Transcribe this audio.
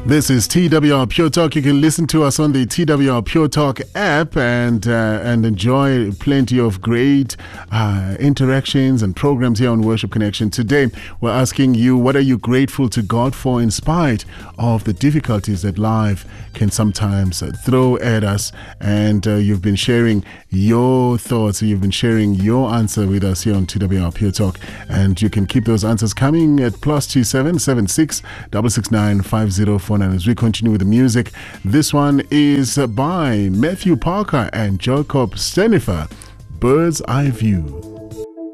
This is TWR Pure Talk. You can listen to us on the TWR Pure Talk app and enjoy plenty of great interactions and programs here on Worship Connection. Today, we're asking you, what are you grateful to God for in spite of the difficulties that life can sometimes throw at us? And you've been sharing your thoughts, you've been sharing your answer with us here on TWR Pure Talk. And you can keep those answers coming at +27 76 669 5049. As we continue with the music, this one is by Matthew Parker and Jacob Stenifer, Bird's Eye View.